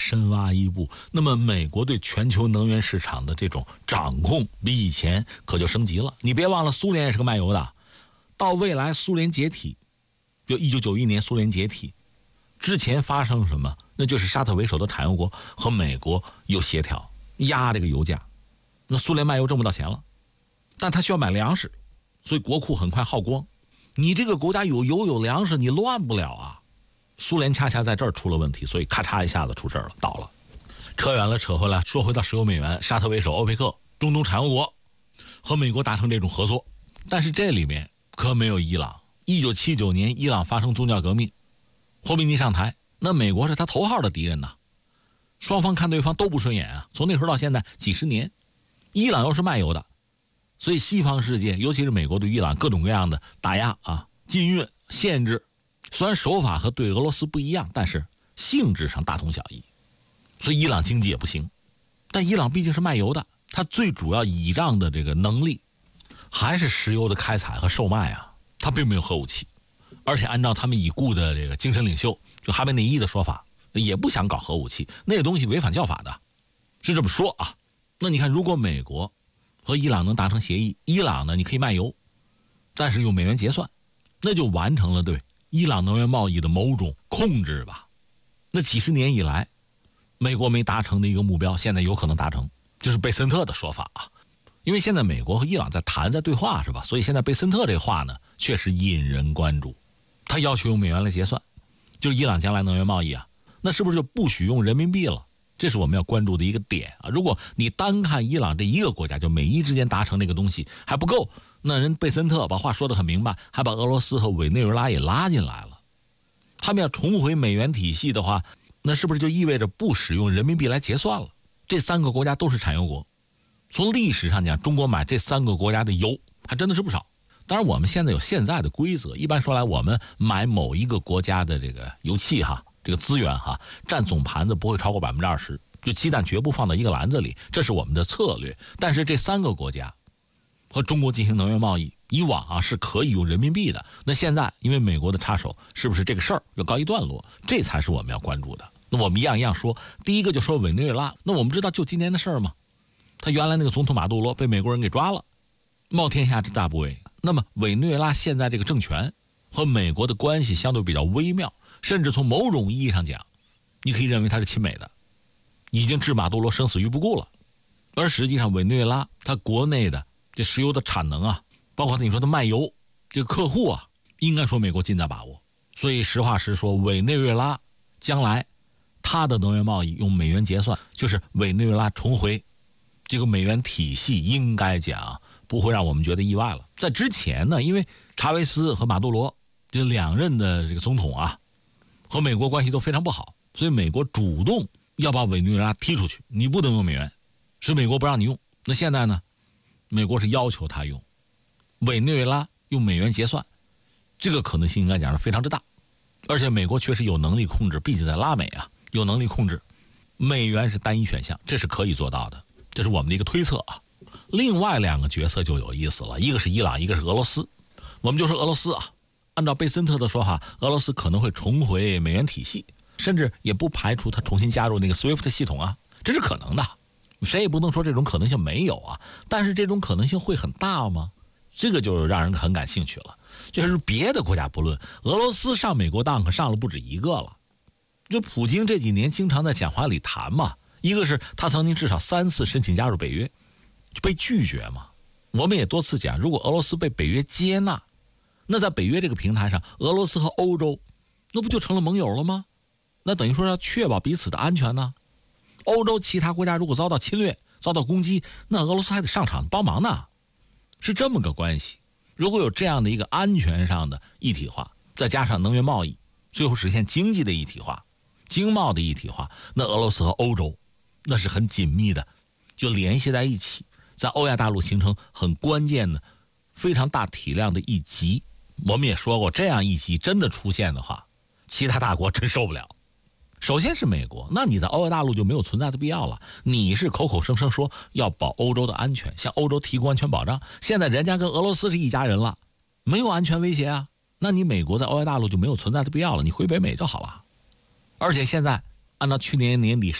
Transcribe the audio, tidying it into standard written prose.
深挖一步，那么美国对全球能源市场的这种掌控比以前可就升级了。你别忘了，苏联也是个卖油的，到未来苏联解体，就1991年苏联解体之前发生什么，那就是沙特为首的产油国和美国有协调压这个油价，那苏联卖油挣不到钱了，但他需要买粮食，所以国库很快耗光。你这个国家有油有粮食，你乱不了啊。苏联恰恰在这儿出了问题，所以咔嚓一下子出事了，倒了。扯远了，扯回来，说回到石油美元，沙特为首欧佩克中东产油国和美国达成这种合作，但是这里面可没有伊朗。1979年伊朗发生宗教革命，霍梅尼上台，那美国是他头号的敌人呐，双方看对方都不顺眼啊。从那时候到现在几十年，伊朗又是卖油的，所以西方世界尤其是美国对伊朗各种各样的打压啊、禁运、限制，虽然手法和对俄罗斯不一样，但是性质上大同小异，所以伊朗经济也不行。但伊朗毕竟是卖油的，它最主要倚仗的这个能力还是石油的开采和售卖啊，它并没有核武器，而且按照他们已故的这个精神领袖就哈梅内伊的说法，也不想搞核武器，那个东西违反教法的，是这么说啊。那你看，如果美国和伊朗能达成协议，伊朗呢你可以卖油，但是用美元结算，那就完成了对伊朗能源贸易的某种控制吧。那几十年以来美国没达成的一个目标，现在有可能达成，这是贝森特的说法啊。因为现在美国和伊朗在谈，在对话是吧？所以现在贝森特这话呢确实引人关注，他要求用美元来结算，就是伊朗将来能源贸易啊，那是不是就不许用人民币了？这是我们要关注的一个点啊！如果你单看伊朗这一个国家，就美伊之间达成这个东西还不够，那人贝森特把话说得很明白，还把俄罗斯和委内瑞拉也拉进来了。他们要重回美元体系的话，那是不是就意味着不使用人民币来结算了？这三个国家都是产油国，从历史上讲，中国买这三个国家的油还真的是不少。当然我们现在有现在的规则，一般说来我们买某一个国家的这个油气哈，这个资源哈，占总盘子不会超过 20%， 就鸡蛋绝不放到一个篮子里，这是我们的策略。但是这三个国家和中国进行能源贸易，以往啊是可以用人民币的，那现在因为美国的插手，是不是这个事儿要告一段落？这才是我们要关注的。那我们一样一样说，第一个就说委内瑞拉，那我们知道就今年的事儿嘛，他原来那个总统马杜罗被美国人给抓了，冒天下之大不韪。那么委内瑞拉现在这个政权和美国的关系相对比较微妙，甚至从某种意义上讲，你可以认为它是亲美的，已经置马杜罗生死于不顾了。而实际上委内瑞拉它国内的这石油的产能啊，包括你说的卖油这个客户啊，应该说美国尽在把握。所以实话实说，委内瑞拉将来它的能源贸易用美元结算，就是委内瑞拉重回这个美元体系，应该讲不会让我们觉得意外了。在之前呢，因为查韦斯和马杜罗这两任的这个总统啊，和美国关系都非常不好，所以美国主动要把委内瑞拉踢出去，你不能用美元，是美国不让你用。那现在呢，美国是要求他用委内瑞拉用美元结算，这个可能性应该讲是非常之大。而且美国确实有能力控制，毕竟在拉美啊，有能力控制美元是单一选项，这是可以做到的，这是我们的一个推测啊。另外两个角色就有意思了，一个是伊朗，一个是俄罗斯。我们就说俄罗斯啊，按照贝森特的说法，俄罗斯可能会重回美元体系，甚至也不排除他重新加入那个 SWIFT 系统啊，这是可能的，谁也不能说这种可能性没有啊。但是这种可能性会很大吗？这个就让人很感兴趣了。就是别的国家不论，俄罗斯上美国当可上了不止一个了。就普京这几年经常在讲话里谈嘛，一个是他曾经至少3次申请加入北约，就被拒绝嘛。我们也多次讲，如果俄罗斯被北约接纳，那在北约这个平台上，俄罗斯和欧洲那不就成了盟友了吗？那等于说要确保彼此的安全呢。欧洲其他国家如果遭到侵略、遭到攻击，那俄罗斯还得上场帮忙呢，是这么个关系。如果有这样的一个安全上的一体化，再加上能源贸易，最后实现经济的一体化、经贸的一体化，那俄罗斯和欧洲那是很紧密的，就联系在一起，在欧亚大陆形成很关键的、非常大体量的一极。我们也说过，这样一极真的出现的话，其他大国真受不了。首先是美国，那你在欧亚大陆就没有存在的必要了。你是口口声声说要保欧洲的安全，向欧洲提供安全保障，现在人家跟俄罗斯是一家人了，没有安全威胁啊，那你美国在欧亚大陆就没有存在的必要了，你回北美就好了。而且现在按照去年年底